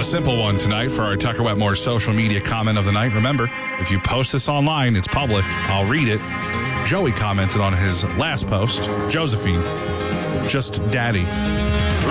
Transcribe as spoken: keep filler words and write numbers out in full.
simple one tonight for our Tucker Wetmore social media comment of the night. Remember, if you post this online, it's public. I'll read it. Joey commented on his last post. Josephine, just daddy.